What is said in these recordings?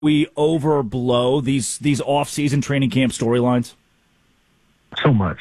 we overblow these off-season training camp storylines? So much.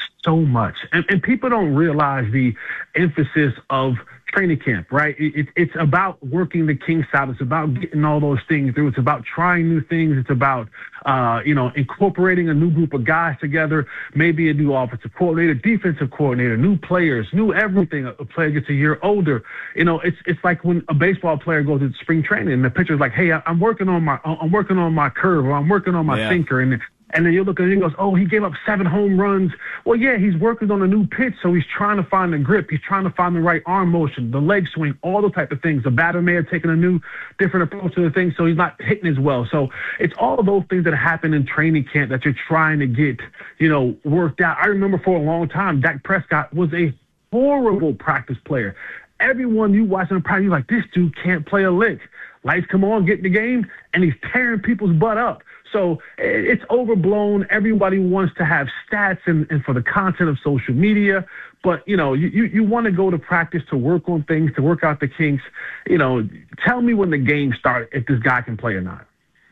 And people don't realize the emphasis of training camp, right? It's about working the kinks out. It's about getting all those things through. It's about trying new things. It's about, incorporating a new group of guys together, maybe a new offensive coordinator, defensive coordinator, new players, new everything. A player gets a year older. It's like when a baseball player goes to spring training and the pitcher's like, hey, I'm working on my curve, or I'm working on my sinker. And then you look at it and he goes, oh, he gave up 7 home runs. Well, yeah, he's working on a new pitch, so he's trying to find the grip. He's trying to find the right arm motion, the leg swing, all those type of things. The batter may have taken a new, different approach to the thing, so he's not hitting as well. So it's all of those things that happen in training camp that you're trying to get, worked out. I remember for a long time, Dak Prescott was a horrible practice player. Everyone you watch in the practice, you're like, this dude can't play a lick. Lights come on, get in the game, and he's tearing people's butt up. So it's overblown. Everybody wants to have stats and for the content of social media. But, you want to go to practice to work on things, to work out the kinks. Tell me when the game starts, if this guy can play or not.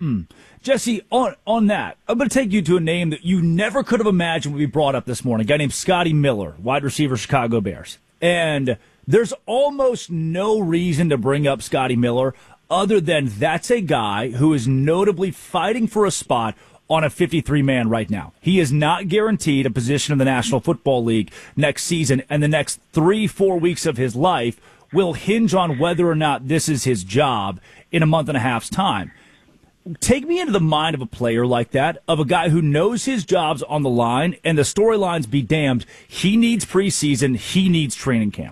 Jesse, on that, I'm going to take you to a name that you never could have imagined would be brought up this morning, a guy named Scotty Miller, wide receiver, Chicago Bears. And there's almost no reason to bring up Scotty Miller other than that's a guy who is notably fighting for a spot on a 53-man right now. He is not guaranteed a position in the National Football League next season, and the next 3-4 weeks of his life will hinge on whether or not this is his job in a month and a half's time. Take me into the mind of a player like that, of a guy who knows his job's on the line, and the storylines be damned. He needs preseason. He needs training camp.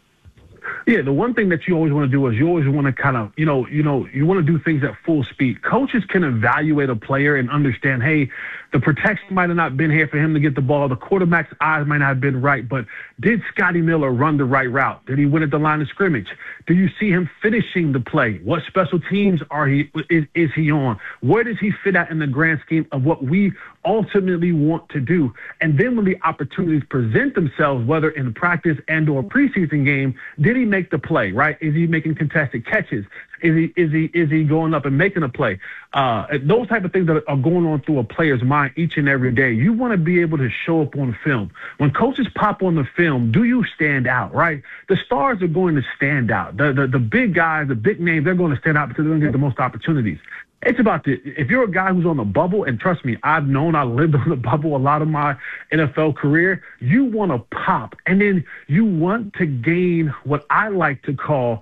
Yeah, the one thing that you always want to do is you always want to kind of, you want to do things at full speed. Coaches can evaluate a player and understand, hey, the protection might have not been here for him to get the ball. The quarterback's eyes might not have been right, but did Scotty Miller run the right route? Did he win at the line of scrimmage? Do you see him finishing the play? What special teams is he on? Where does he fit out in the grand scheme of what we ultimately want to do? And then when the opportunities present themselves, whether in practice and or preseason game, did he make the play, right? Is he making contested catches? Is he going up and making a play? Those type of things that are going on through a player's mind each and every day. You want to be able to show up on film. When coaches pop on the film, do you stand out, right? The stars are going to stand out. The big guys, the big names, they're going to stand out because they're going to get the most opportunities. It's about if you're a guy who's on the bubble, and trust me, I lived on the bubble a lot of my NFL career, you want to pop. And then you want to gain what I like to call,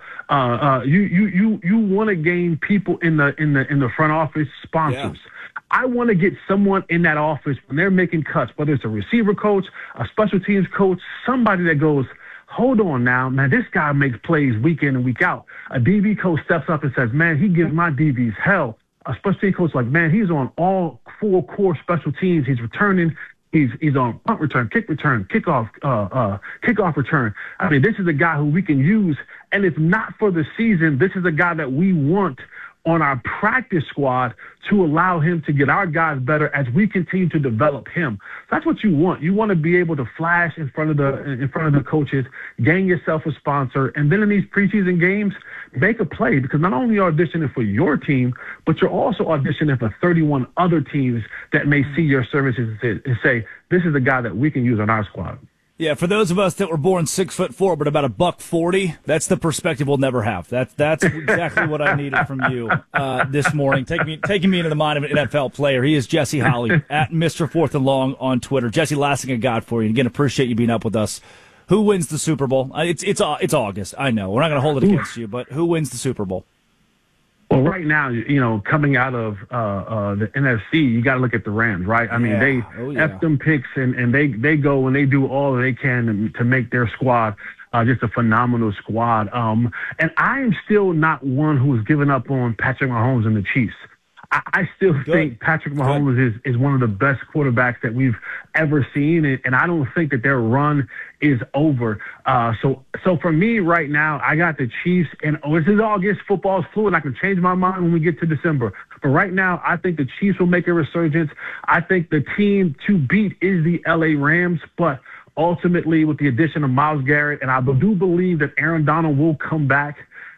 you want to gain people in the front office, sponsors. Yeah. I want to get someone in that office when they're making cuts, whether it's a receiver coach, a special teams coach, somebody that goes, hold on now, man, this guy makes plays week in and week out. A DB coach steps up and says, man, he gives my DBs hell. A special team coach like, man, he's on all 4 core special teams. He's returning. He's on punt return, kick return, kickoff return. I mean, this is a guy who we can use. And if not for the season, this is a guy that we want on our practice squad to allow him to get our guys better as we continue to develop him. That's what you want. You want to be able to flash in front of the coaches, gain yourself a sponsor, and then in these preseason games, make a play, because not only are you auditioning for your team, but you're also auditioning for 31 other teams that may see your services and say, this is a guy that we can use on our squad. Yeah, for those of us that were born 6'4", but about $140, that's the perspective we'll never have. That's exactly what I needed from you this morning, taking me into the mind of an NFL player. He is Jesse Holley at Mr. Fourth and Long on Twitter. Jesse, last thing I got for you. Again, appreciate you being up with us. Who wins the Super Bowl? It's August. I know we're not going to hold it against you, but who wins the Super Bowl? Well, right now, coming out of the NFC, you got to look at the Rams, right? I mean, they F them picks, and they go and they do all they can to make their squad just a phenomenal squad. And I am still not one who's given up on Patrick Mahomes and the Chiefs. I still think Patrick Mahomes is one of the best quarterbacks that we've ever seen, and I don't think that their run is over. So for me right now, I got the Chiefs, and this is August. Football's fluid. I can change my mind when we get to December. But right now, I think the Chiefs will make a resurgence. I think the team to beat is the LA Rams, but ultimately with the addition of Myles Garrett, and I do believe that Aaron Donald will come back.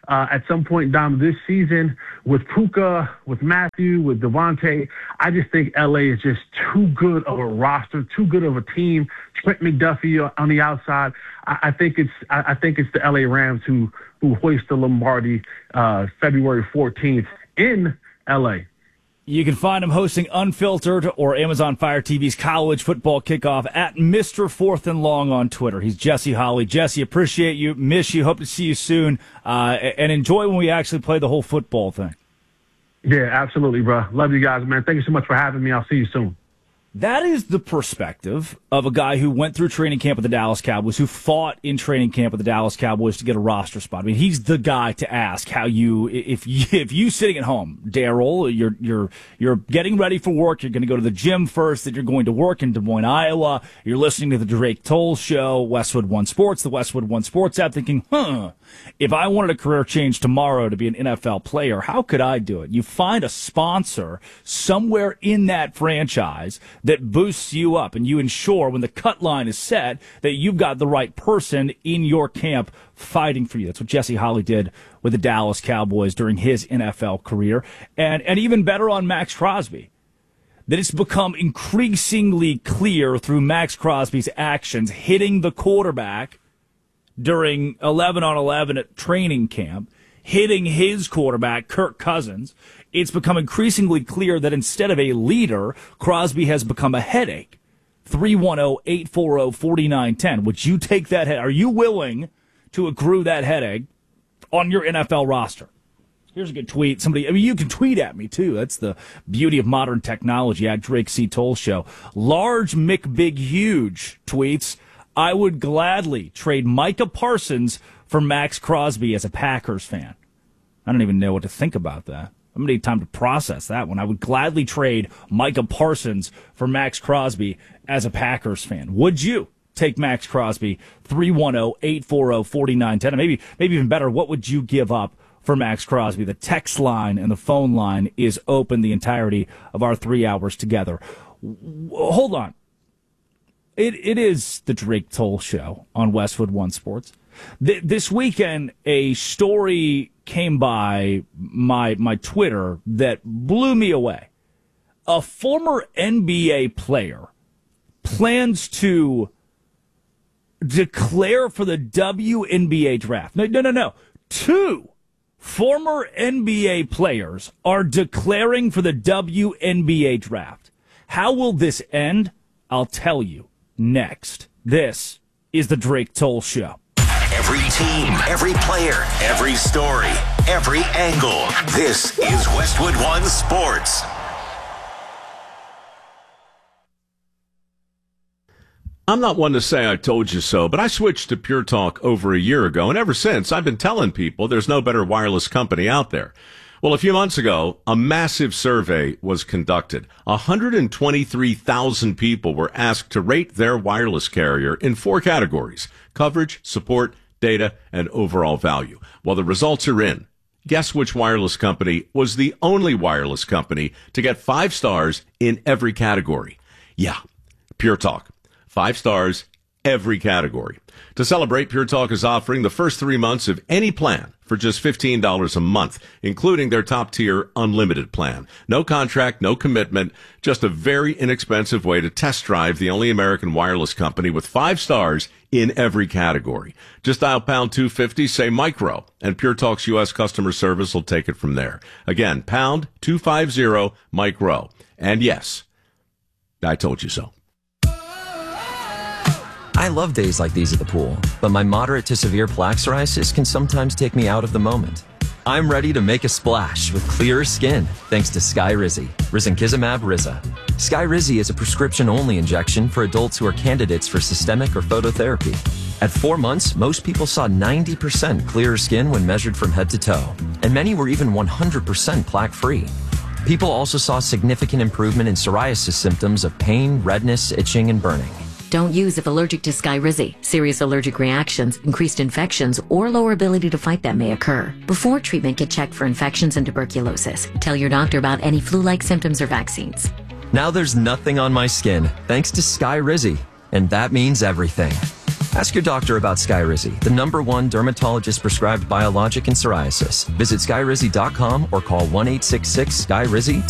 at some point down this season with Puka, with Matthew, with Devontae. I just think LA is just too good of a roster, too good of a team. Trent McDuffie on the outside. I think it's the LA Rams who hoist the Lombardi February 14th in LA. You can find him hosting Unfiltered or Amazon Fire TV's College Football Kickoff at Mr. Fourth and Long on Twitter. He's Jesse Holley. Jesse, appreciate you. Miss you. Hope to see you soon. And enjoy when we actually play the whole football thing. Yeah, absolutely, bro. Love you guys, man. Thank you so much for having me. I'll see you soon. That is the perspective of a guy who went through training camp with the Dallas Cowboys, who fought in training camp with the Dallas Cowboys to get a roster spot. I mean, he's the guy to ask how if you sitting at home, Daryl, you're getting ready for work, you're going to go to the gym first, that you're going to work in Des Moines, Iowa, you're listening to the Drake Toll Show, Westwood One Sports, the Westwood One Sports app, thinking, if I wanted a career change tomorrow to be an NFL player, how could I do it? You find a sponsor somewhere in that franchise that boosts you up, and you ensure when the cut line is set that you've got the right person in your camp fighting for you. That's what Jesse Holley did with the Dallas Cowboys during his NFL career. And even better on Max Crosby, that it's become increasingly clear through Max Crosby's actions hitting the quarterback during 11-on-11 at training camp, hitting his quarterback, Kirk Cousins. It's become increasingly clear that instead of a leader, Crosby has become a headache. 310-840-4910. Would you take that head? Are you willing to accrue that headache on your NFL roster? Here's a good tweet. You can tweet at me, too. That's the beauty of modern technology at Drake C. Toll Show. Large McBig Huge tweets, I would gladly trade Micah Parsons for Max Crosby as a Packers fan. I don't even know what to think about that. I'm going to need time to process that one. I would gladly trade Micah Parsons for Max Crosby as a Packers fan. Would you take Max Crosby? 310-840-4910. Maybe even better, what would you give up for Max Crosby? The text line and the phone line is open the entirety of our 3 hours together. Hold on. It is the Drake Toll Show on Westwood One Sports. This weekend, a story came by my Twitter that blew me away. A former NBA player plans to declare for the WNBA draft. No. 2 former NBA players are declaring for the WNBA draft. How will this end? I'll tell you next. This is the Drake Toll Show. Every team, every player, every story, every angle. This is Westwood One Sports. I'm not one to say I told you so, but I switched to Pure Talk over a year ago, and ever since I've been telling people there's no better wireless company out there. Well, a few months ago, a massive survey was conducted. 123,000 people were asked to rate their wireless carrier in 4 categories: coverage, support, data, and overall value. Well, the results are in. Guess which wireless company was the only wireless company to get 5 stars in every category? Yeah, Pure Talk. 5 stars, every category. To celebrate, Pure Talk is offering the first 3 months of any plan for just $15 a month, including their top-tier unlimited plan. No contract, no commitment, just a very inexpensive way to test drive the only American wireless company with 5 stars in every category. Just dial pound 250, say micro, and Pure Talk's U.S. customer service will take it from there. Again, pound 250 micro. And yes, I told you so. I love days like these at the pool, but my moderate to severe plaque psoriasis can sometimes take me out of the moment. I'm ready to make a splash with clearer skin thanks to Skyrizi, risankizumab Riza. Skyrizi is a prescription-only injection for adults who are candidates for systemic or phototherapy. At 4 months, most people saw 90% clearer skin when measured from head to toe, and many were even 100% plaque-free. People also saw significant improvement in psoriasis symptoms of pain, redness, itching, and burning. Don't use if allergic to Skyrizi. Serious allergic reactions, increased infections, or lower ability to fight them may occur. Before treatment, get checked for infections and tuberculosis. Tell your doctor about any flu-like symptoms or vaccines. Now there's nothing on my skin, thanks to Skyrizi, and that means everything. Ask your doctor about Skyrizi, the #1 dermatologist-prescribed biologic in psoriasis. Visit skyrizi.com or call 1-866-SKYRIZI